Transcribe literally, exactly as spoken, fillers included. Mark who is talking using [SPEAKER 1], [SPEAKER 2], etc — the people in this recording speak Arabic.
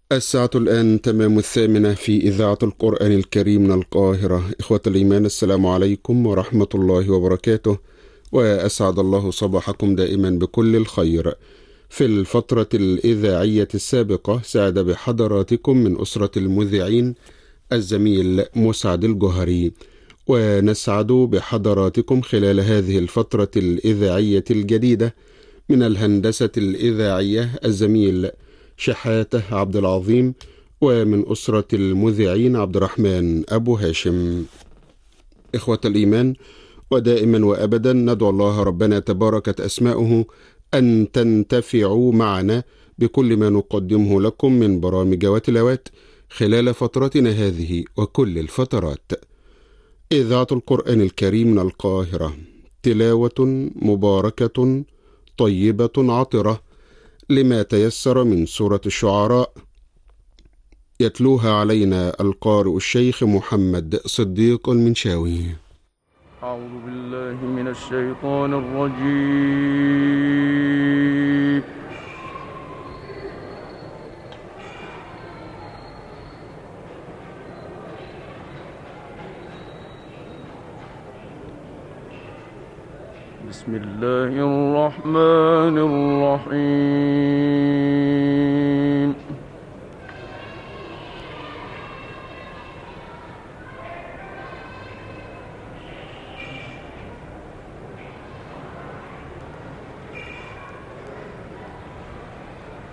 [SPEAKER 1] الساعة الآن تمام الثامنة في إذاعة القرآن الكريم من القاهرة. إخوة الإيمان، السلام عليكم ورحمة الله وبركاته، وأسعد الله صباحكم دائما بكل الخير. في الفترة الإذاعية السابقة سعد بحضراتكم من أسرة المذيعين الزميل مسعد الجهري، ونسعد بحضراتكم خلال هذه الفترة الإذاعية الجديدة من الهندسة الإذاعية الزميل شحاته عبد العظيم، ومن أسرة المذيعين عبد الرحمن أبو هاشم. إخوة الإيمان، ودائما وأبدا ندعو الله ربنا تباركت أسماؤه أن تنتفعوا معنا بكل ما نقدمه لكم من برامج وتلاوات خلال فترتنا هذه وكل الفترات. إذاعة القرآن الكريم من القاهرة، تلاوة مباركة طيبة عطرة لما تيسر من سورة الشعراء، يتلوها علينا القارئ الشيخ محمد صديق المنشاوي.
[SPEAKER 2] أعوذ بالله من الشيطان الرجيم. بسم الله الرحمن الرحيم.